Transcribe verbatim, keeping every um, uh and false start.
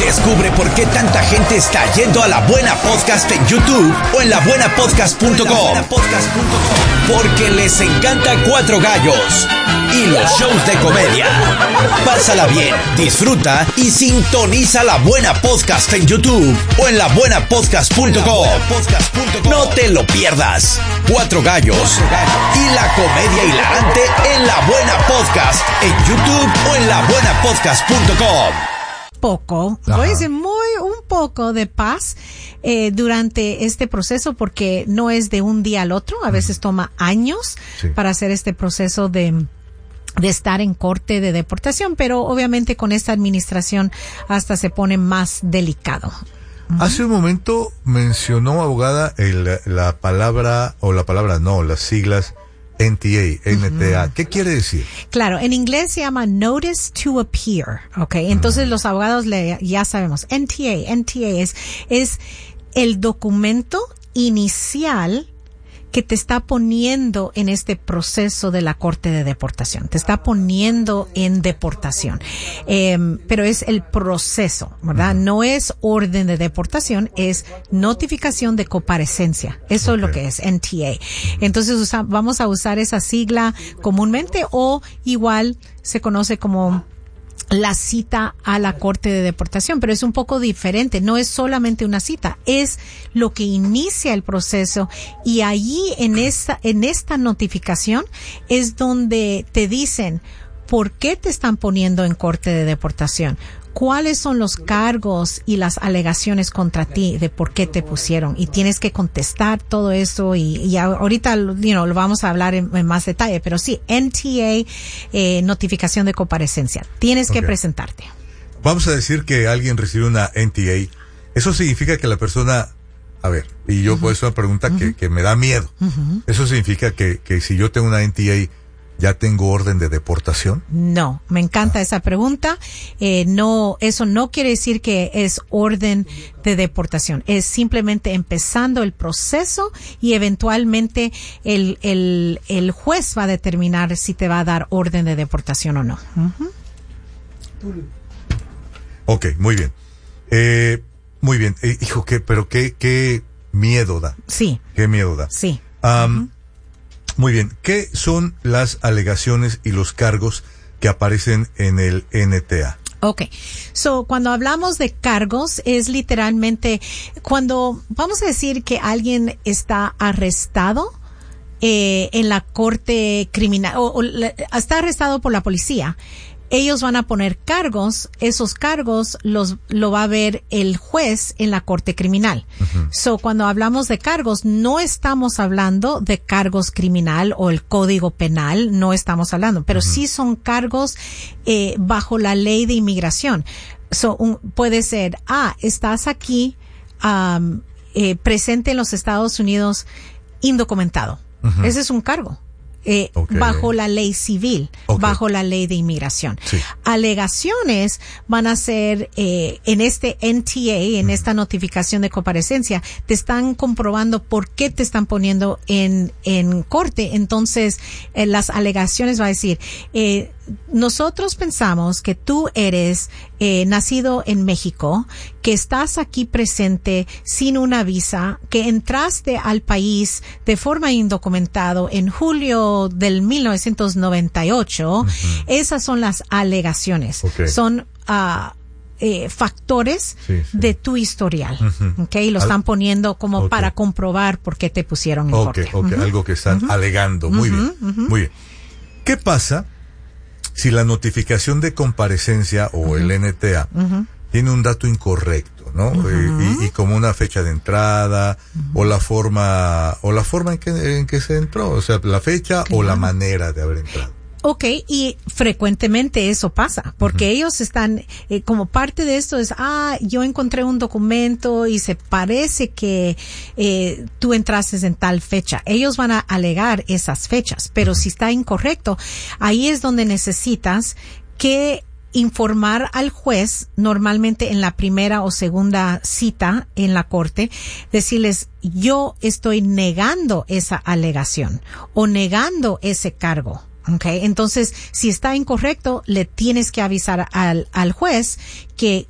Descubre por qué tanta gente está yendo a La Buena Podcast en YouTube o en la buena podcast punto com. Porque les encanta Cuatro Gallos y los shows de comedia. Pásala bien, disfruta y sintoniza La Buena Podcast en YouTube o en la buena podcast punto com. No te lo pierdas. Cuatro Gallos y la comedia hilarante en La Buena Podcast en YouTube o en la buena podcast punto com. Poco, Ajá. voy a decir muy un poco de paz eh, durante este proceso, porque no es de un día al otro, a veces toma años Sí. para hacer este proceso de de estar en corte de deportación, pero obviamente con esta administración hasta se pone más delicado. Hace un momento mencionó, abogada, el, la palabra, o la palabra no, las siglas N T A, N T A. ¿Qué quiere decir? Claro, en inglés se llama Notice to Appear, ¿ok? Entonces los abogados le, ya sabemos, N T A, N T A es, es el documento inicial que te está poniendo en este proceso de la corte de deportación. Te está poniendo en deportación. Eh, pero es el proceso, ¿verdad? No es orden de deportación, es notificación de comparecencia. Eso Okay. es lo que es N T A. Entonces usa, vamos a usar esa sigla comúnmente, o igual se conoce como la cita a la corte de deportación, pero es un poco diferente, no es solamente una cita, es lo que inicia el proceso, y allí en esta, en esta notificación es donde te dicen por qué te están poniendo en corte de deportación, cuáles son los cargos y las alegaciones contra ti de por qué te pusieron, y tienes que contestar todo eso, y, y ahorita you know, lo vamos a hablar en, en más detalle, pero sí, N T A, eh, notificación de comparecencia, tienes Okay. que presentarte. Vamos a decir que alguien recibe una N T A. Eso significa que la persona, a ver, y yo, uh-huh. pues es una pregunta uh-huh. que, que me da miedo. Uh-huh. Eso significa que, que si yo tengo una N T A, ¿ya tengo orden de deportación? No, me encanta ah. esa pregunta. Eh, no, eso no quiere decir que es orden de deportación. Es simplemente empezando el proceso, y eventualmente el, el, el juez va a determinar si te va a dar orden de deportación o no. Uh-huh. Ok, muy bien. Eh, muy bien. Eh, hijo, ¿qué, pero qué, qué miedo da? Sí. ¿Qué miedo da? Sí. Um, uh-huh. Muy bien. ¿Qué son las alegaciones y los cargos que aparecen en el N T A? Okay. So, cuando hablamos de cargos, es literalmente cuando vamos a decir que alguien está arrestado eh, en la corte criminal, o, o está arrestado por la policía. Ellos van a poner cargos, esos cargos los lo va a ver el juez en la corte criminal. Uh-huh. So, cuando hablamos de cargos, no estamos hablando de cargos criminal o el código penal, no estamos hablando, pero uh-huh. sí son cargos eh, bajo la ley de inmigración. So, un, puede ser, ah, estás aquí um, eh, presente en los Estados Unidos indocumentado. Uh-huh. Ese es un cargo. Eh, okay. Bajo la ley civil, okay. bajo la ley de inmigración. Sí. Alegaciones van a ser eh, en este N T A, en uh-huh. esta notificación de comparecencia, te están comprobando por qué te están poniendo en en corte. Entonces, eh, las alegaciones va a decir, eh, nosotros pensamos que tú eres eh, nacido en México, que estás aquí presente sin una visa, que entraste al país de forma indocumentado en julio del mil novecientos noventa y ocho. Uh-huh. Esas son las alegaciones. Okay. Son uh, eh, factores sí, sí. de tu historial. Uh-huh. Okay, y lo Al- están poniendo como okay. para comprobar por qué te pusieron en okay, corte. Okay. Uh-huh. Algo que están uh-huh. alegando. Muy uh-huh. bien. Uh-huh. Muy bien. ¿Qué pasa si la notificación de comparecencia o uh-huh. el N T A uh-huh. tiene un dato incorrecto, ¿no? Uh-huh. Eh, y, y como una fecha de entrada uh-huh. o la forma o la forma en que en que se entró, o sea, la fecha claro. o la manera de haber entrado. Okay, y frecuentemente eso pasa, porque uh-huh. ellos están, eh, como parte de esto es, ah, yo encontré un documento y se parece que eh, tú entraste en tal fecha. Ellos van a alegar esas fechas, pero uh-huh. si está incorrecto, ahí es donde necesitas que informar al juez, normalmente en la primera o segunda cita en la corte, decirles, yo estoy negando esa alegación o negando ese cargo. Okay, entonces, si está incorrecto, le tienes que avisar al, al juez que